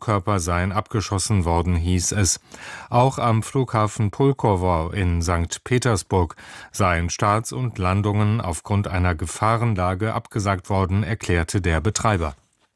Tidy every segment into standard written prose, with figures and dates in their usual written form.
Flugkörper seien abgeschossen worden, hieß es. Auch am Flughafen Pulkowo in St. Petersburg seien Starts und Landungen aufgrund einer Gefahrenlage abgesagt worden, erklärte der Betreiber.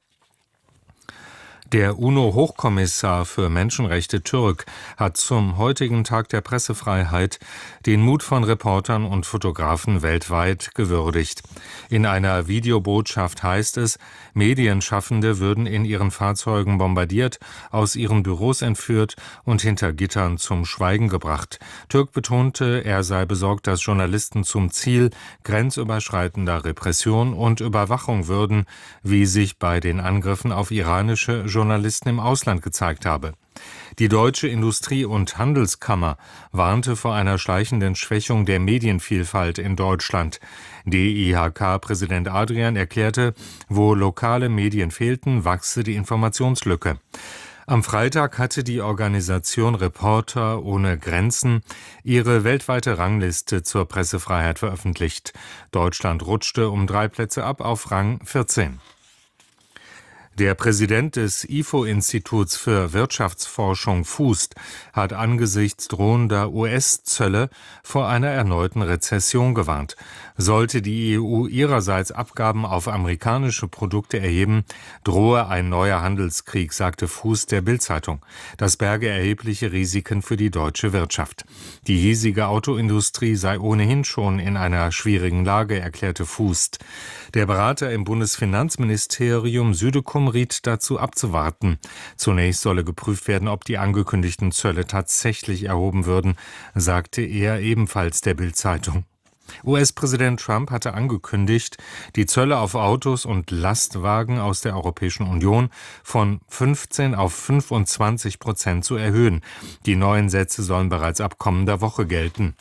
Der UNO-Hochkommissar für Menschenrechte Türk hat zum heutigen Tag der Pressefreiheit den Mut von Reportern und Fotografen weltweit gewürdigt. In einer Videobotschaft heißt es, Medienschaffende würden in ihren Fahrzeugen bombardiert, aus ihren Büros entführt und hinter Gittern zum Schweigen gebracht. Türk betonte, er sei besorgt, dass Journalisten zum Ziel grenzüberschreitender Repression und Überwachung würden, wie sich bei den Angriffen auf iranische Journalisten im Ausland gezeigt habe. Die Deutsche Industrie- und Handelskammer warnte vor einer schleichenden Schwächung der Medienvielfalt in Deutschland. DIHK-Präsident Adrian erklärte, wo lokale Medien fehlten, wachse die Informationslücke. Am Freitag hatte die Organisation Reporter ohne Grenzen ihre weltweite Rangliste zur Pressefreiheit veröffentlicht. Deutschland rutschte um 3 Plätze ab auf Rang 14. Der Präsident des IFO-Instituts für Wirtschaftsforschung FUST hat angesichts drohender US-Zölle vor einer erneuten Rezession gewarnt. Sollte die EU ihrerseits Abgaben auf amerikanische Produkte erheben, drohe ein neuer Handelskrieg, sagte FUST der Bild-Zeitung. Das berge erhebliche Risiken für die deutsche Wirtschaft. Die hiesige Autoindustrie sei ohnehin schon in einer schwierigen Lage, erklärte FUST. Der Berater im Bundesfinanzministerium Südekum riet dazu abzuwarten. Zunächst solle geprüft werden, ob die angekündigten Zölle tatsächlich erhoben würden, sagte er ebenfalls der Bild-Zeitung. US-Präsident Trump hatte angekündigt, die Zölle auf Autos und Lastwagen aus der Europäischen Union von 15 auf 25% zu erhöhen. Die neuen Sätze sollen bereits ab kommender Woche gelten.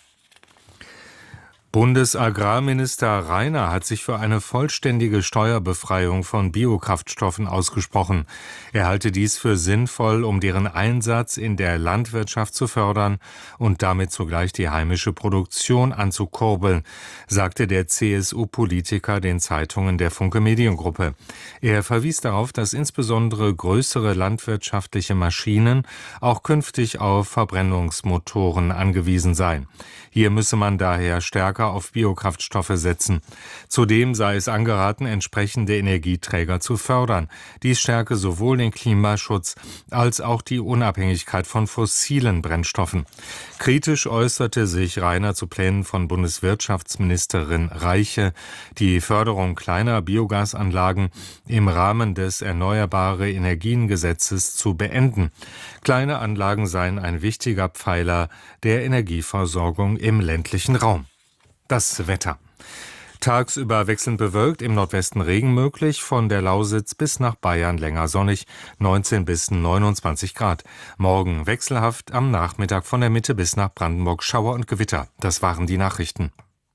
Bundesagrarminister Rainer hat sich für eine vollständige Steuerbefreiung von Biokraftstoffen ausgesprochen. Er halte dies für sinnvoll, um deren Einsatz in der Landwirtschaft zu fördern und damit zugleich die heimische Produktion anzukurbeln, sagte der CSU-Politiker den Zeitungen der Funke Mediengruppe. Er verwies darauf, dass insbesondere größere landwirtschaftliche Maschinen auch künftig auf Verbrennungsmotoren angewiesen seien. Hier müsse man daher stärker auf Biokraftstoffe setzen. Zudem sei es angeraten, entsprechende Energieträger zu fördern. Dies stärke sowohl den Klimaschutz als auch die Unabhängigkeit von fossilen Brennstoffen. Kritisch äußerte sich Rainer zu Plänen von Bundeswirtschaftsministerin Reiche, die Förderung kleiner Biogasanlagen im Rahmen des Erneuerbare-Energien-Gesetzes zu beenden. Kleine Anlagen seien ein wichtiger Pfeiler der Energieversorgung im ländlichen Raum. Das Wetter. Tagsüber wechselnd bewölkt, im Nordwesten Regen möglich, von der Lausitz bis nach Bayern länger sonnig, 19 bis 29 Grad. Morgen wechselhaft, am Nachmittag von der Mitte bis nach Brandenburg Schauer und Gewitter. Das waren die Nachrichten.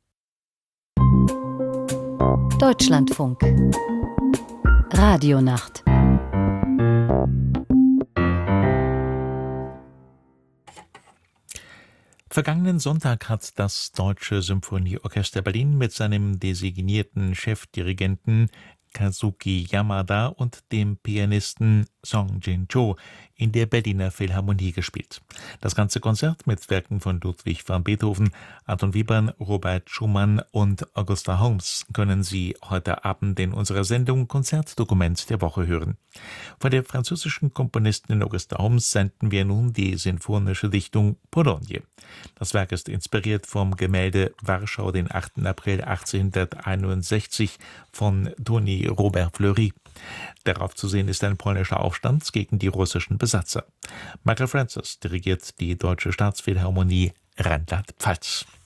Deutschlandfunk. Radionacht. Vergangenen Sonntag hat das Deutsche Symphonieorchester Berlin mit seinem designierten Chefdirigenten Kazuki Yamada und dem Pianisten Song Jin-cho in der Berliner Philharmonie gespielt. Das ganze Konzert mit Werken von Ludwig van Beethoven, Anton Webern, Robert Schumann und Augusta Holmes können Sie heute Abend in unserer Sendung Konzertdokument der Woche hören. Von der französischen Komponistin Augusta Holmes senden wir nun die sinfonische Dichtung Pologne. Das Werk ist inspiriert vom Gemälde Warschau, den 8. April 1861 von Tony Robert Fleury. Darauf zu sehen ist ein polnischer Aufstand gegen die russischen Besatzer. Michael Francis dirigiert die Deutsche Staatsphilharmonie Rheinland-Pfalz.